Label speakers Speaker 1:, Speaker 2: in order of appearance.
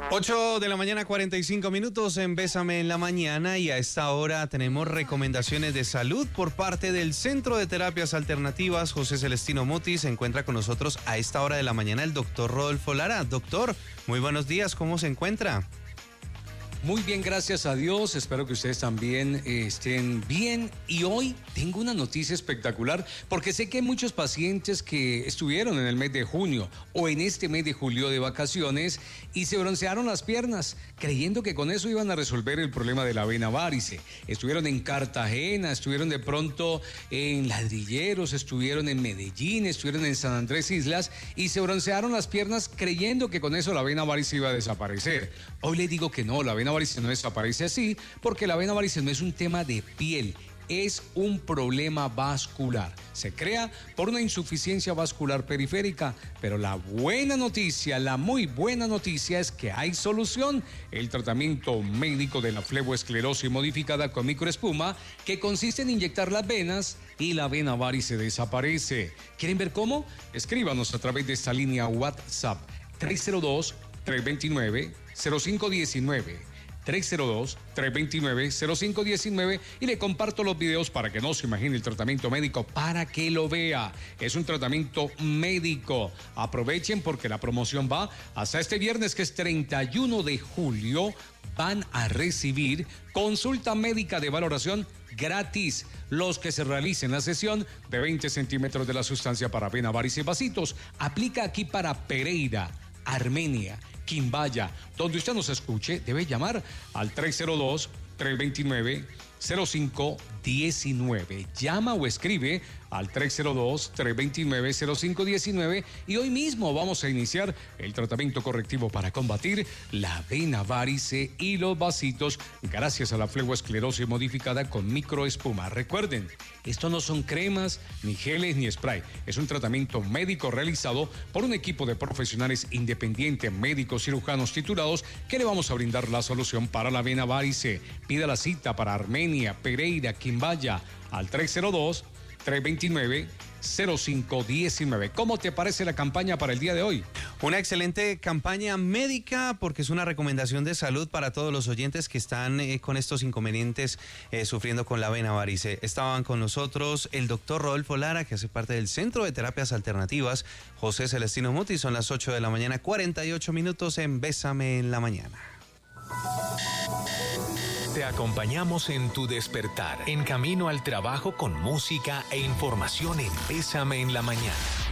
Speaker 1: 8 de la mañana, 45 minutos en Bésame en la Mañana, y a esta hora tenemos recomendaciones de salud por parte del Centro de Terapias Alternativas José Celestino Mutis. Se encuentra con nosotros a esta hora de la mañana el doctor Rodolfo Lara. Doctor, muy buenos días, ¿cómo se encuentra?
Speaker 2: Muy bien, gracias a Dios. Espero que ustedes también estén bien. Y hoy tengo una noticia espectacular porque sé que hay muchos pacientes que estuvieron en el mes de junio o en este mes de julio de vacaciones y se broncearon las piernas creyendo que con eso iban a resolver el problema de la vena varice. Estuvieron en Cartagena, estuvieron de pronto en Ladrilleros, estuvieron en Medellín, estuvieron en San Andrés Islas y se broncearon las piernas creyendo que con eso la vena varice iba a desaparecer. Hoy les digo que no, la vena varice no desaparece así, porque la vena varice no es un tema de piel, es un problema vascular. Se crea por una insuficiencia vascular periférica, pero la buena noticia, la muy buena noticia es que hay solución. El tratamiento médico de la fleboesclerosis modificada con microespuma, que consiste en inyectar las venas y la vena varice desaparece. ¿Quieren ver cómo? Escríbanos a través de esta línea WhatsApp 302-329-0519. 302-329-0519 y le comparto los videos para que no se imagine el tratamiento médico, para que lo vea. Es un tratamiento médico. Aprovechen porque la promoción va hasta este viernes, que es 31 de julio. Van a recibir consulta médica de valoración gratis. Los que se realicen la sesión de 20 centímetros de la sustancia para vena varice y vasitos. Aplica aquí para Pereira, Armenia, Quimbaya. Donde usted nos escuche, debe llamar al 302-329-0519. Llama o escribe al 302-329-0519 y hoy mismo vamos a iniciar el tratamiento correctivo para combatir la vena varice y los vasitos gracias a la fleboesclerosis modificada con microespuma. Recuerden, esto no son cremas, ni geles, ni spray. Es un tratamiento médico realizado por un equipo de profesionales independientes, médicos cirujanos titulados, que le vamos a brindar la solución para la vena varice. Pida la cita para Armenia, Pereira, Quimbaya al 302-329-0519. ¿Cómo te parece la campaña para el día de hoy?
Speaker 1: Una excelente campaña médica, porque es una recomendación de salud para todos los oyentes que están con estos inconvenientes, sufriendo con la vena varice. Estaban con nosotros el doctor Rodolfo Lara, que hace parte del Centro de Terapias Alternativas José Celestino Mutis. Son las 8 de la mañana, 48 minutos en Bésame en la Mañana.
Speaker 3: Te acompañamos en tu despertar, en camino al trabajo, con música e información en Bésame en la Mañana.